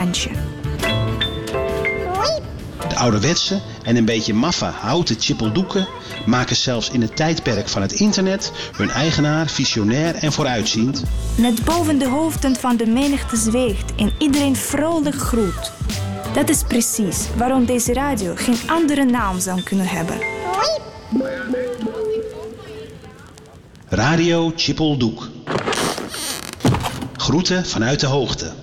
toontje. De ouderwetse en een beetje maffe houten tjippeldoeken maken zelfs in het tijdperk van het internet hun eigenaar visionair en vooruitziend. Net boven de hoofden van de menigte zweegt en iedereen vrolijk groet. Dat is precies waarom deze radio geen andere naam zou kunnen hebben. Radio Tjippeldoek. Groeten vanuit de hoogte.